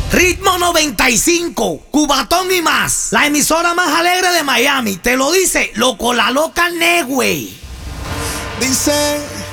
Ritmo 95, Cubatón y más. La emisora más alegre de Miami. Te lo dice Loco la Loca Network. Dicen